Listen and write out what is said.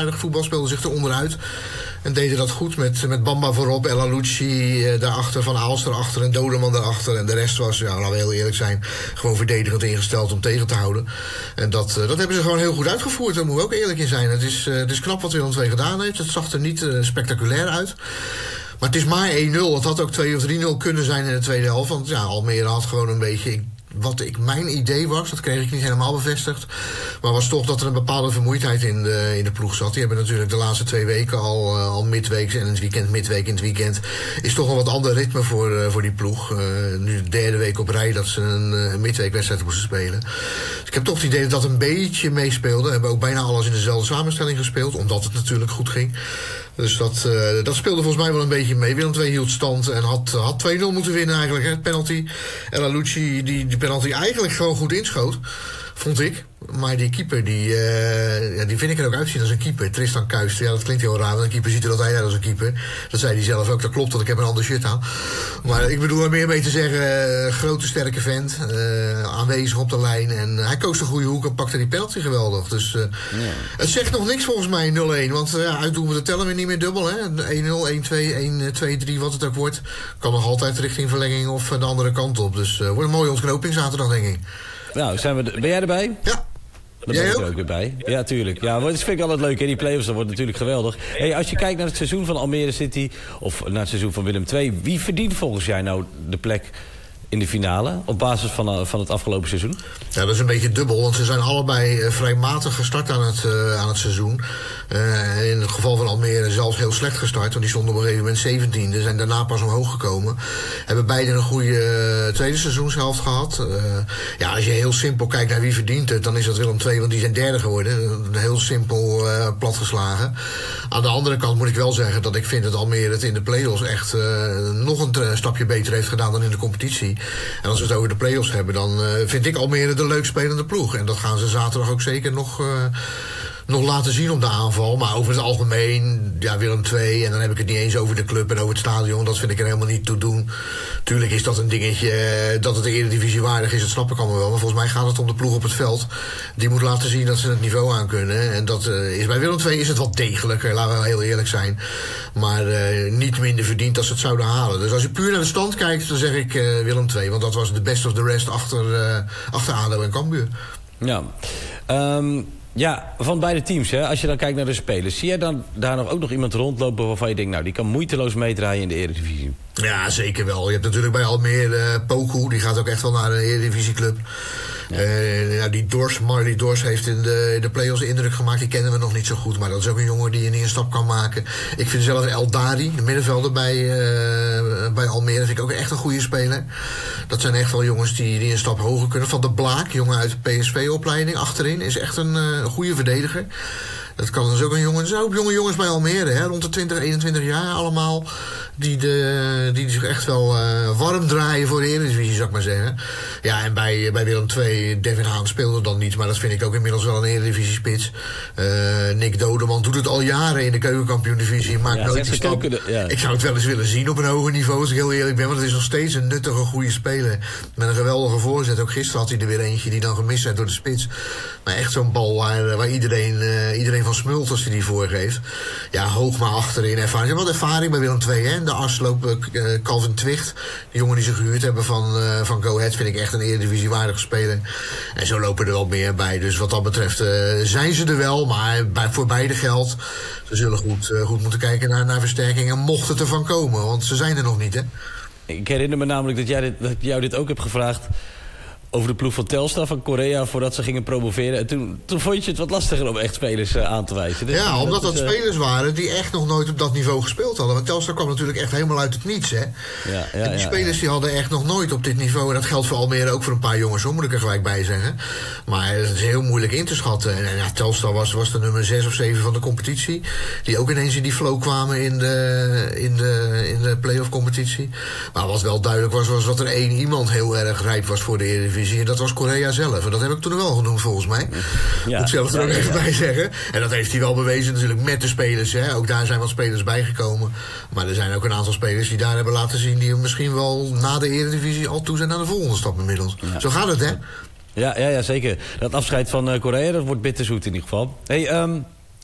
aardig voetbal, speelden zich er onderuit. En deden dat goed met Bamba voorop, El Alouchi daarachter, Van Aalst erachter en Dodeman daarachter. En de rest was, laten we heel eerlijk zijn, gewoon verdedigend ingesteld om tegen te houden. En dat hebben ze gewoon heel goed uitgevoerd, daar moeten we ook eerlijk in zijn. Het is knap wat Willem II gedaan heeft. Het zag er niet spectaculair uit. Maar het is maar 1-0. Het had ook 2 of 3-0 kunnen zijn in de tweede helft. Want Almere had gewoon een beetje... mijn idee was, dat kreeg ik niet helemaal bevestigd, maar was toch dat er een bepaalde vermoeidheid in de ploeg zat. Die hebben natuurlijk de laatste 2 weken al midweeks en het weekend, midweek in het weekend, is toch een wat ander ritme voor die ploeg. Nu de 3e week op rij dat ze een midweekwedstrijd moesten spelen. Dus ik heb toch het idee dat dat een beetje meespeelde. We hebben ook bijna alles in dezelfde samenstelling gespeeld, omdat het natuurlijk goed ging. Dus dat speelde volgens mij wel een beetje mee. Willem II hield stand en had 2-0 moeten winnen eigenlijk. Hè. Penalty. El Alouchi die penalty eigenlijk gewoon goed inschoot, vond ik. Maar die keeper, die vind ik er ook uitzien als een keeper. Tristan Kuijs, dat klinkt heel raar, want een keeper ziet er altijd uit als een keeper. Dat zei hij zelf ook, dat klopt, want ik heb een ander shirt aan. Maar ik bedoel er meer mee te zeggen, grote sterke vent, aanwezig op de lijn. En hij koos de goede hoek en pakte die penalty geweldig. Dus het zegt nog niks volgens mij, 0-1. Want uitdoen we de tellen weer niet meer dubbel. 1-0, 1-2, 1-2, 3, wat het ook wordt. Kan nog altijd richting verlenging of de andere kant op. Dus wordt een mooie ontknoping zaterdag, denk ik. Nou, ben jij erbij? Ja. Daar ben ik er ook weer bij. Ja, tuurlijk. Ja, dat vind ik altijd leuk. Hè? Die play-offs, dat wordt natuurlijk geweldig. Hey, als je kijkt naar het seizoen van Almere City, of naar het seizoen van Willem II, wie verdient volgens jij nou de plek in de finale op basis van het afgelopen seizoen? Ja, dat is een beetje dubbel, want ze zijn allebei vrij matig gestart aan het seizoen. In het geval van Almere zelfs heel slecht gestart, want die stonden op een gegeven moment 17e, zijn daarna pas omhoog gekomen. Hebben beide een goede tweede seizoenshelft gehad. Als je heel simpel kijkt naar wie verdient het, dan is dat Willem II, want die zijn derde geworden. Heel simpel platgeslagen. Aan de andere kant moet ik wel zeggen dat ik vind dat Almere het in de play-offs echt nog een stapje beter heeft gedaan dan in de competitie. En als we het over de play-offs hebben, dan vind ik Almere de leuk spelende ploeg. En dat gaan ze zaterdag ook zeker nog laten zien op de aanval. Maar over het algemeen, Willem II, en dan heb ik het niet eens over de club en over het stadion. Dat vind ik er helemaal niet toe doen. Tuurlijk is dat een dingetje, dat het de Eredivisie waardig is, dat snap ik allemaal wel. Maar volgens mij gaat het om de ploeg op het veld. Die moet laten zien dat ze het niveau aan kunnen. En dat is bij Willem II is het wat degelijker, laten we heel eerlijk zijn. Maar niet minder verdiend als ze het zouden halen. Dus als je puur naar de stand kijkt, dan zeg ik Willem II. Want dat was de best of the rest achter ADO en Cambuur. Ja, van beide teams, hè. Als je dan kijkt naar de spelers, zie jij dan daar nog ook nog iemand rondlopen waarvan je denkt, nou, die kan moeiteloos meedraaien in de Eredivisie? Ja, zeker wel. Je hebt natuurlijk bij Almere Poku, die gaat ook echt wel naar een Eredivisieclub. Die Marley Dors heeft in de play-offs indruk gemaakt. Die kennen we nog niet zo goed, maar dat is ook een jongen die een stap kan maken. Ik vind zelf El Dari, de middenvelder bij Almere, vind ik ook echt een goede speler. Dat zijn echt wel jongens die een stap hoger kunnen. Van de Blaak, jongen uit de PSV-opleiding achterin, is echt een goede verdediger. Dat kan dus ook een jongen. Er zijn ook jonge jongens bij Almere, hè, rond de 20, 21 jaar allemaal. Die zich echt wel warm draaien voor de Eredivisie, zou ik maar zeggen. Ja, en bij Willem II, Devin Haan speelde dan niet, maar dat vind ik ook inmiddels wel een Eredivisie-spits. Nick Dodeman doet het al jaren in de keukenkampioen-divisie. Maakt nooit die stap. Ik zou het wel eens willen zien op een hoger niveau, als ik heel eerlijk ben. Want het is nog steeds een nuttige, goede speler. Met een geweldige voorzet. Ook gisteren had hij er weer eentje die dan gemist werd door de spits. Maar echt zo'n bal waar iedereen van smult als hij die voorgeeft. Ja, hoog maar achterin ervaring. Wat ervaring bij Willem II, hè. De as loopt Calvin Twicht. De jongen die ze gehuurd hebben van Go Ahead, vind ik echt een Eredivisie waardige speler. En zo lopen er wel meer bij. Dus wat dat betreft zijn ze er wel. Maar voor beide geldt. Ze zullen goed moeten kijken naar versterkingen. Mocht het ervan komen. Want ze zijn er nog niet, hè. Ik herinner me namelijk dat jou dit ook heb gevraagd over de ploeg van Telstar van Korea voordat ze gingen promoveren. En toen vond je het wat lastiger om echt spelers aan te wijzen. Dus omdat dat spelers waren die echt nog nooit op dat niveau gespeeld hadden. Want Telstar kwam natuurlijk echt helemaal uit het niets, hè. En die spelers die hadden echt nog nooit op dit niveau. En dat geldt voor Almere ook voor een paar jongens, hoor, moet ik er gelijk bij zeggen. Maar het is heel moeilijk in te schatten. En Telstar was de nummer 6 of 7 van de competitie. Die ook ineens in die flow kwamen in de play-off competitie. Maar wat wel duidelijk was dat er één iemand heel erg rijp was voor de Eredivisie. En dat was Korea zelf. En dat heb ik toen wel genoemd, volgens mij. Moet ik zelf er ook even bij zeggen. En dat heeft hij wel bewezen natuurlijk met de spelers. Hè. Ook daar zijn wat spelers bijgekomen. Maar er zijn ook een aantal spelers die daar hebben laten zien die misschien wel na de Eredivisie al toe zijn naar de volgende stap inmiddels. Ja. Zo gaat het, hè? Ja, zeker. Dat afscheid van Korea, dat wordt bitterzoet in ieder geval. Hey,